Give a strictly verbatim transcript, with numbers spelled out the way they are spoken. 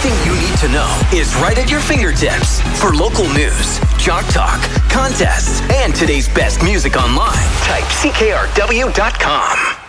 Everything you need to know is right at your fingertips. For local news, Jock Talk, contests, and today's best music online, type C K R W dot com.